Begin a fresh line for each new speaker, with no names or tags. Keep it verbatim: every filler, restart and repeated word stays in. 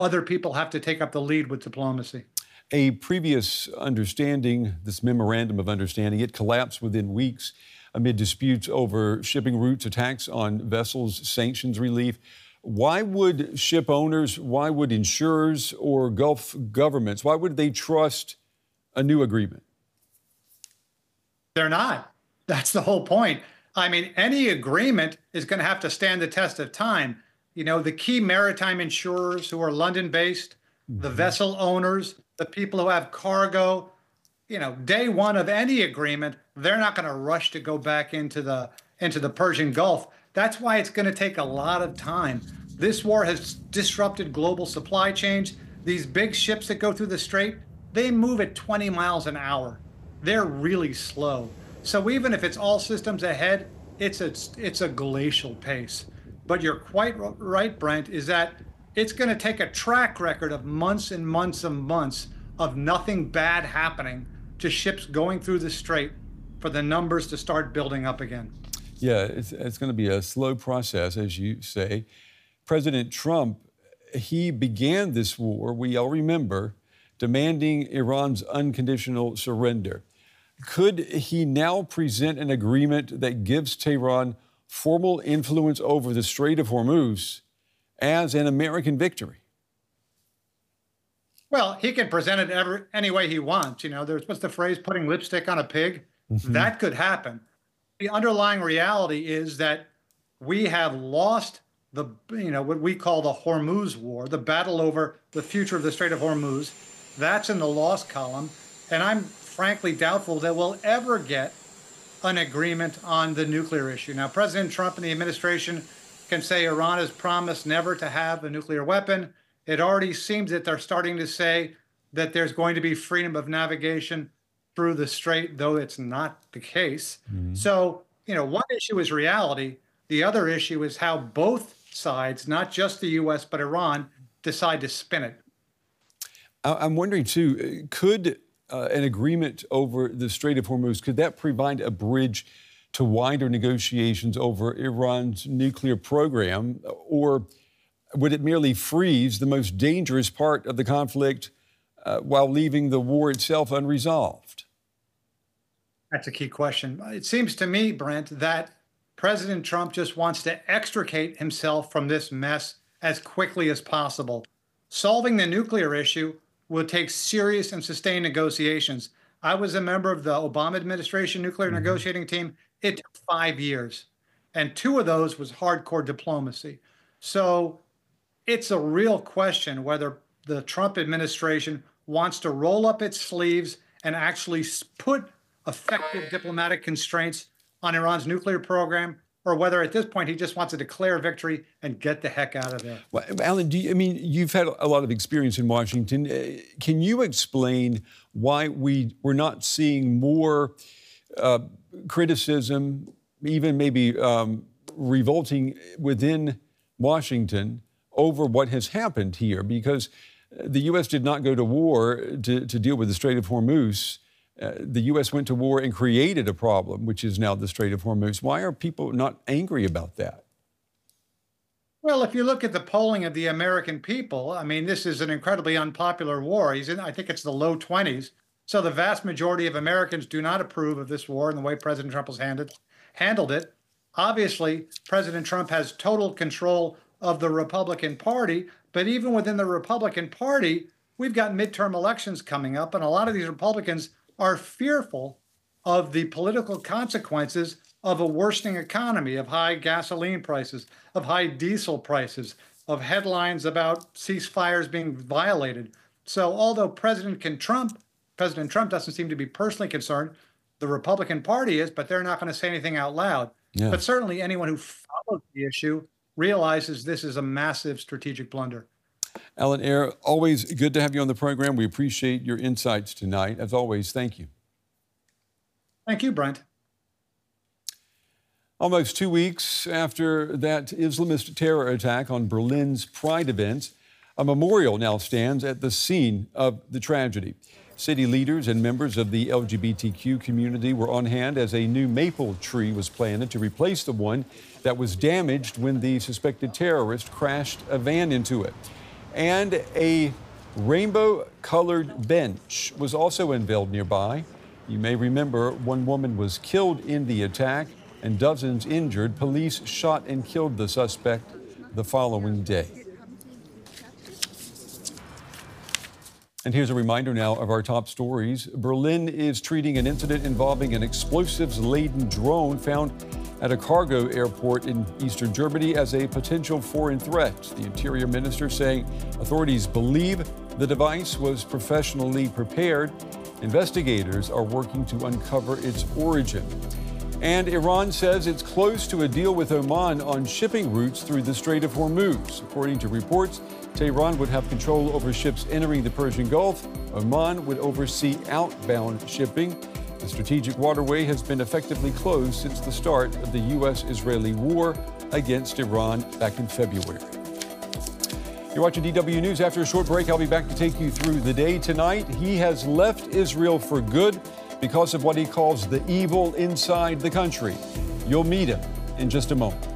other people have to take up the lead with diplomacy.
A previous understanding, this memorandum of understanding, it collapsed within weeks amid disputes over shipping routes, attacks on vessels, sanctions relief. Why would ship owners, why would insurers or Gulf governments, why would they trust a new agreement?
They're not. That's the whole point. I mean, any agreement is going to have to stand the test of time. You know, the key maritime insurers who are London-based, mm-hmm. the vessel owners, the people who have cargo, you know, day one of any agreement, they're not going to rush to go back into the into the Persian Gulf. That's why it's going to take a lot of time. This war has disrupted global supply chains. These big ships that go through the strait, they move at twenty miles an hour. They're really slow. So even if it's all systems ahead, it's a, it's a glacial pace. But you're quite right, Brent, is that it's going to take a track record of months and months and months of nothing bad happening to ships going through the strait for the numbers to start building up again.
Yeah, it's, it's going to be a slow process, as you say. President Trump, he began this war, we all remember, demanding Iran's unconditional surrender. Could he now present an agreement that gives Tehran formal influence over the Strait of Hormuz as an American victory?
Well, he can present it every, any way he wants. You know, there's what's the phrase, putting lipstick on a pig? Mm-hmm. That could happen. The underlying reality is that we have lost the, you know, what we call the Hormuz War, the battle over the future of the Strait of Hormuz. That's in the lost column. And I'm frankly doubtful that we'll ever get an agreement on the nuclear issue. Now, President Trump and the administration can say Iran has promised never to have a nuclear weapon. It already seems that they're starting to say that there's going to be freedom of navigation through the strait, though it's not the case. Mm-hmm. So, you know, one issue is reality. The other issue is how both sides, not just the U S, but Iran, decide to spin it.
I'm wondering, too, could uh, an agreement over the Strait of Hormuz, could that provide a bridge to wider negotiations over Iran's nuclear program, or would it merely freeze the most dangerous part of the conflict uh, while leaving the war itself unresolved?
That's a key question. It seems to me, Brent, that President Trump just wants to extricate himself from this mess as quickly as possible. Solving the nuclear issue will take serious and sustained negotiations. I was a member of the Obama administration nuclear mm-hmm. negotiating team. It took five years. And two of those was hardcore diplomacy. So it's a real question whether the Trump administration wants to roll up its sleeves and actually put effective diplomatic constraints on Iran's nuclear program, or whether at this point he just wants to declare victory and get the heck out of there.
Well, Alan, do you, I mean, you've had a lot of experience in Washington. Uh, can you explain why we, we're not seeing more uh, criticism, even maybe um, revolting within Washington over what has happened here? Because the U S did not go to war to, to deal with the Strait of Hormuz. Uh, the U S went to war and created a problem, which is now the Strait of Hormuz. Why are people not angry about that?
Well, if you look at the polling of the American people, I mean, this is an incredibly unpopular war. He's in, I think it's the low twenties. So the vast majority of Americans do not approve of this war and the way President Trump has handled, handled it. Obviously, President Trump has total control of the Republican Party, but even within the Republican Party, we've got midterm elections coming up, and a lot of these Republicans are fearful of the political consequences of a worsening economy, of high gasoline prices, of high diesel prices, of headlines about ceasefires being violated. So although President can Trump, President Trump doesn't seem to be personally concerned, the Republican Party is, but they're not going to say anything out loud. Yeah. But certainly anyone who follows the issue realizes this is a massive strategic blunder.
Alan Ayer, always good to have you on the program. We appreciate your insights tonight. As always, thank you.
Thank you, Brent.
Almost two weeks after that Islamist terror attack on Berlin's Pride event, a memorial now stands at the scene of the tragedy. City leaders and members of the L G B T Q community were on hand as a new maple tree was planted to replace the one that was damaged when the suspected terrorist crashed a van into it. And a rainbow-colored bench was also unveiled nearby. You may remember one woman was killed in the attack and dozens injured. Police shot and killed the suspect the following day. And here's a reminder now of our top stories. Berlin is treating an incident involving an explosives-laden drone found at a cargo airport in eastern Germany as a potential foreign threat. The Interior Minister saying authorities believe the device was professionally prepared. Investigators are working to uncover its origin. And Iran says it's close to a deal with Oman on shipping routes through the Strait of Hormuz. According to reports, Tehran would have control over ships entering the Persian Gulf. Oman would oversee outbound shipping. The strategic waterway has been effectively closed since the start of the U S Israeli war against Iran back in February. You're watching D W News. After a short break, I'll be back to take you through the day tonight. He has left Israel for good because of what he calls the evil inside the country. You'll meet him in just a moment.